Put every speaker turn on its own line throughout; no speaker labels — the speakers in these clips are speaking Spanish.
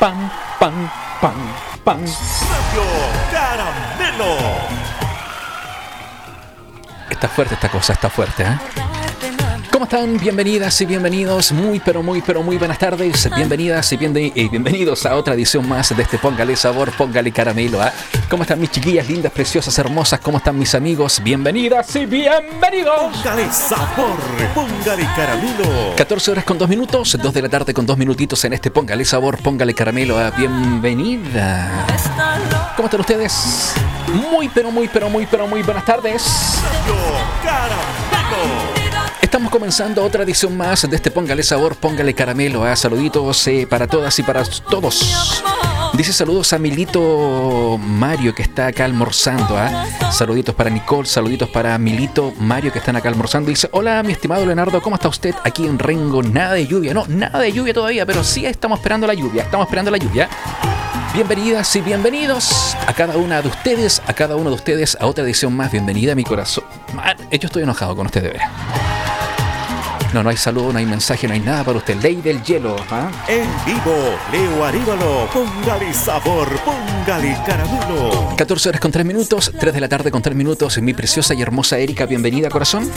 Pan, pan, pan, pan.
Radio Caramelo.
Está fuerte esta cosa, está fuerte, ¿eh? ¿Cómo están? Bienvenidas y bienvenidos. Muy buenas tardes. Bienvenidas y bienvenidos a otra edición más de este Póngale Sabor, Póngale Caramelo, ¿eh? ¿Cómo están mis chiquillas lindas, preciosas, hermosas? ¿Cómo están mis amigos? Bienvenidas y bienvenidos.
Póngale sabor, Póngale Caramelo.
14 horas con 2 minutos, 2 de la tarde con 2 minutitos en este Póngale Sabor, Póngale Caramelo, ¿eh? Bienvenida. ¿Cómo están ustedes? Muy buenas tardes.
Radio Caramelo.
Estamos comenzando otra edición más de este Póngale Sabor, Póngale Caramelo. Saluditos para todas y para todos. Dice saludos a Milito Mario que está acá almorzando. Saluditos para Nicole, saluditos para Milito Mario que están acá almorzando. Dice, hola mi estimado Leonardo, ¿cómo está usted? Aquí en Rengo, nada de lluvia. No, nada de lluvia todavía, pero sí estamos esperando la lluvia. Bienvenidas y bienvenidos a cada una de ustedes, a otra edición más. Bienvenida a mi corazón. Yo estoy enojado con usted de veras. No hay saludo, no hay mensaje, no hay nada para usted. Ley del hielo.
En vivo, Leo Aríbalo. Póngale sabor, Póngale Caramelo.
14 horas con 3 minutos, 3 de la tarde con 3 minutos. Mi preciosa y hermosa Erika, bienvenida, corazón.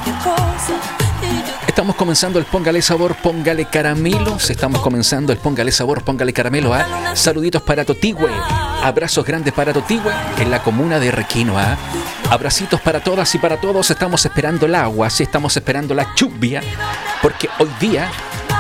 Estamos comenzando el Póngale Sabor, Póngale Caramelo. Estamos comenzando el Póngale Sabor, Póngale Caramelo. Saluditos para Totigüe. Abrazos grandes para Totigüe en la comuna de Requino. Abracitos para todas y para todos. Estamos esperando el agua, sí, estamos esperando la lluvia, porque hoy día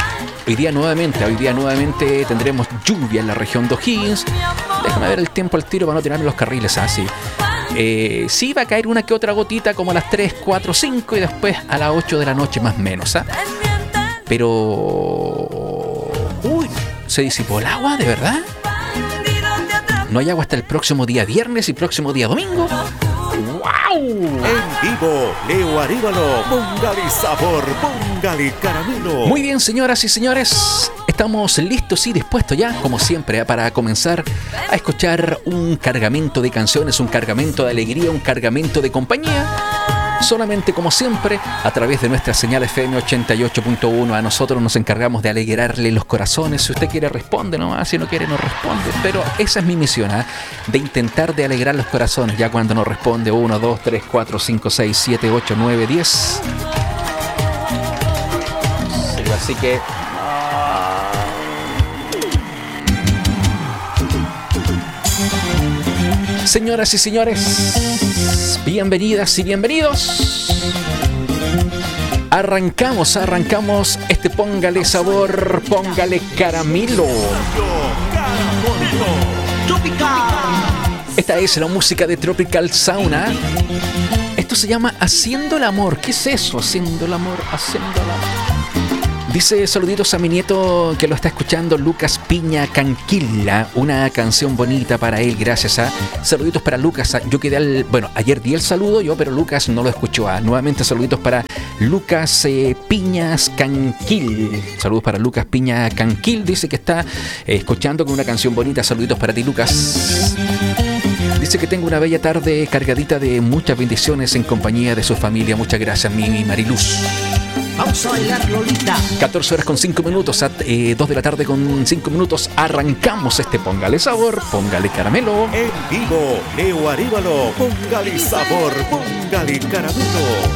nuevamente tendremos lluvia en la región de O'Higgins. Déjame ver el tiempo al tiro para no tirarme los carriles así. Sí, va a caer una que otra gotita como a las 3, 4, 5 y después a las 8 de la noche más o menos. Pero... se disipó el agua, ¿de verdad? No hay agua hasta el próximo día viernes y próximo día domingo. ¡Wow!
En vivo, Leo Aríbalo. Póngale sabor, Póngale Caramelo.
Muy bien, señoras y señores. Estamos listos y dispuestos ya, como siempre, para comenzar a escuchar un cargamento de canciones, un cargamento de alegría, un cargamento de compañía. Solamente, como siempre, a través de nuestra señal FM 88.1. A nosotros nos encargamos de alegrarle los corazones. Si usted quiere, responde nomás. Si no quiere, no responde. Pero esa es mi misión, de intentar de alegrar los corazones. Ya cuando nos responde 1, 2, 3, 4, 5, 6, 7, 8, 9, 10. Sí, así que... Señoras y señores, bienvenidas y bienvenidos. Arrancamos este Póngale Sabor, Póngale Caramelo. Esta es la música de Tropical Sauna. Esto se llama Haciendo el Amor. ¿Qué es eso? Haciendo el amor. Dice saluditos a mi nieto que lo está escuchando, Lucas Piña Canquilla, una canción bonita para él, gracias. Saluditos para Lucas. Yo quedé ayer di el saludo yo, pero Lucas no lo escuchó. Nuevamente saluditos para Lucas Piñas Canquil. Saludos para Lucas Piña Canquil, dice que está escuchando con una canción bonita. Saluditos para ti, Lucas. Dice que tengo una bella tarde cargadita de muchas bendiciones en compañía de su familia. Muchas gracias, mi Mariluz.
Vamos a bailar, Lolita.
14 horas con 5 minutos, 2 de la tarde con 5 minutos. Arrancamos este Póngale Sabor, Póngale Caramelo.
En vivo, Leo Aríbalo. Póngale sabor, Póngale Caramelo.